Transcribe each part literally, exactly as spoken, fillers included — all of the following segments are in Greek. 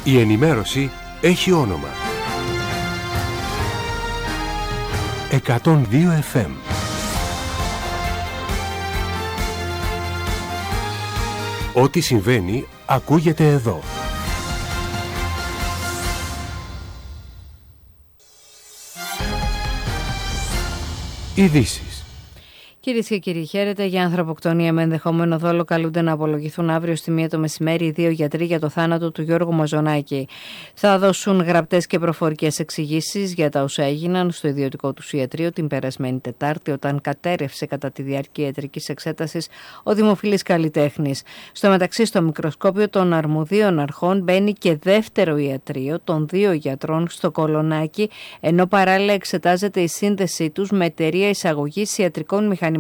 Η ενημέρωση έχει όνομα. εκατόν δύο εφ εμ. Ό,τι συμβαίνει ακούγεται εδώ. Ειδήσεις. Κυρίες και κύριοι, χαίρετε. Για ανθρωποκτονία με ενδεχόμενο δόλο καλούνται να απολογηθούν αύριο στη μία το μεσημέρι οι δύο γιατροί για το θάνατο του Γιώργου Μαζονάκη. Θα δώσουν γραπτές και προφορικές εξηγήσεις για τα όσα έγιναν στο ιδιωτικό του ιατρείο την περασμένη Τετάρτη, όταν κατέρευσε κατά τη διάρκεια ιατρικής εξέτασης ο δημοφιλής καλλιτέχνης. Στο μεταξύ, στο μικροσκόπιο των αρμοδίων αρχών μπαίνει και δεύτερο ιατρείο των δύο γιατρών στο Κολονάκι, ενώ παράλληλα εξετάζεται η σύνδεσή τους με εταιρεία εισαγωγής ιατρικών μηχανημάτων.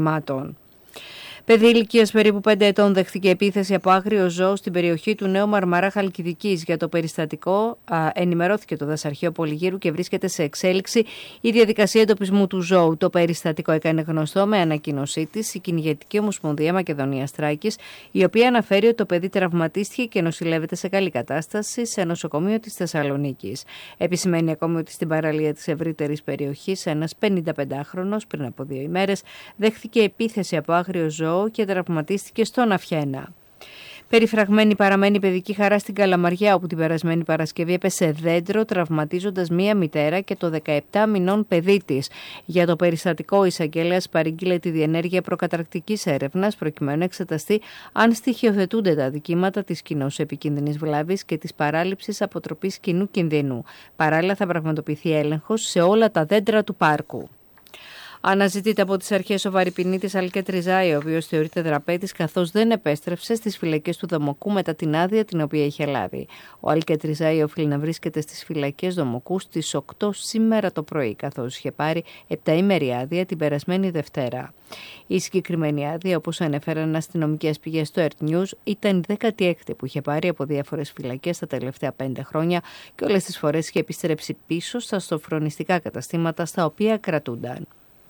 Παιδί ηλικίας περίπου πέντε ετών δέχθηκε επίθεση από άγριο ζώο στην περιοχή του Νέου Μαρμαρά Χαλκιδικής. Για το περιστατικό α, ενημερώθηκε το Δασαρχείο Πολυγύρου και βρίσκεται σε εξέλιξη η διαδικασία εντοπισμού του ζώου. Το περιστατικό έκανε γνωστό με ανακοίνωσή της η Κυνηγετική Ομοσπονδία Μακεδονίας Θράκης, η οποία αναφέρει ότι το παιδί τραυματίστηκε και νοσηλεύεται σε καλή κατάσταση σε νοσοκομείο της Θεσσαλονίκης. Επισημαίνει ακόμη ότι στην παραλία της ευρύτερης περιοχής ένας πενηνταπεντάχρονος πριν από δύο ημέρες δέχθηκε επίθεση από άγριο ζώο και τραυματίστηκε στον Αφιένα. Περιφραγμένη παραμένει παιδική χαρά στην Καλαμαριά, όπου την περασμένη Παρασκευή έπεσε δέντρο, τραυματίζοντας μία μητέρα και το δεκαεπτά μηνών παιδί της. Για το περιστατικό, ο εισαγγέλεας παρήγγειλε τη διενέργεια προκαταρκτικής έρευνας, προκειμένου να εξεταστεί αν στοιχειοθετούνται τα δικήματα της κοινώς επικίνδυνης βλάβης και της παράληψης αποτροπής κοινού κινδύνου. Παράλληλα, θα πραγματοποιηθεί έλεγχος σε όλα τα δέντρα του πάρκου. Αναζητείται από τις αρχές σοβαρή ποινή της Αλκέτ Ριζάη, ο οποίος θεωρείται δραπέτης καθώς δεν επέστρεψε στις φυλακές του Δομοκού μετά την άδεια την οποία είχε λάβει. Ο Αλκέτ Ριζάη οφείλει να βρίσκεται στις φυλακές Δομοκού στις οκτώ σήμερα το πρωί, καθώς είχε πάρει επταήμερη άδεια την περασμένη Δευτέρα. Η συγκεκριμένη άδεια, όπως ανέφεραν αστυνομικές πηγές στο Earth News, ήταν η δέκατη έκτη που είχε πάρει από διάφορες φυλακές τα τελευταία πέντε χρόνια και όλες τις φορές είχε επιστρέψει πίσω στα σοφρονιστικά καταστήματα στα οποία κρατούνταν.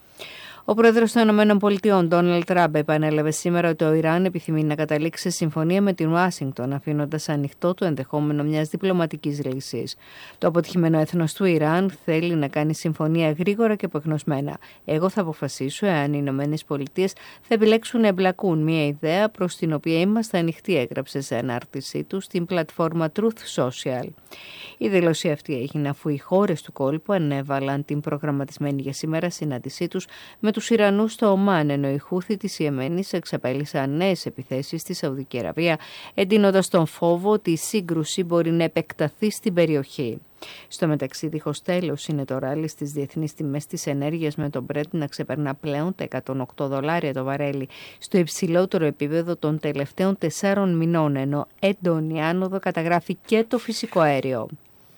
Ο πρόεδρος των ΗΠΑ, Ντόναλντ Τραμπ, επανέλαβε σήμερα ότι το Ιράν επιθυμεί να καταλήξει σε συμφωνία με την Ουάσιγκτον, αφήνοντας ανοιχτό το ενδεχόμενο μιας διπλωματικής λύσης. Το αποτυχημένο έθνος του Ιράν θέλει να κάνει συμφωνία γρήγορα και απεγνωσμένα. Εγώ θα αποφασίσω εάν οι ΗΠΑ θα επιλέξουν να εμπλακούν, μια ιδέα προς την οποία είμαστε ανοιχτοί, έγραψε σε ανάρτησή του στην πλατφόρμα Truth Social. Η δήλωση αυτή έγινε αφού οι χώρες του κόλπου ανέβαλαν την προγραμματισμένη για σήμερα συνάντησή τους με τους Ιρανούς στο Ομάν, ενώ οι Χούθι της Ιεμένης εξαπέλυσαν νέες επιθέσεις στη Σαουδική Αραβία, εντείνοντας τον φόβο ότι η σύγκρουση μπορεί να επεκταθεί στην περιοχή. Στο μεταξύ, δίχως τέλος είναι το ράλι στις διεθνείς τιμές της ενέργειας, με τον Brent να ξεπερνά πλέον τα εκατόν οκτώ δολάρια το βαρέλι, στο υψηλότερο επίπεδο των τελευταίων τεσσάρων μηνών, ενώ έντονη άνοδο καταγράφει και το φυσικό αέριο.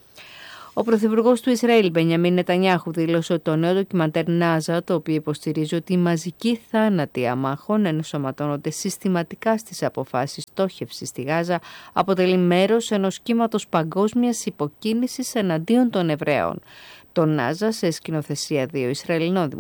Ο πρωθυπουργός του Ισραήλ, Μπενιαμίν Νετανιάχου, δήλωσε ότι το νέο ντοκιμαντέρ Νάζα, το οποίο υποστηρίζει ότι οι μαζικοί θάνατοι αμάχων ενσωματώνονται συστηματικά στις αποφάσεις στόχευσης στη Γάζα, αποτελεί μέρος ενός κύματος παγκόσμιας υποκίνησης εναντίον των Εβραίων. Το Νάζα, σε σκηνοθεσία δύο Ισραηλινών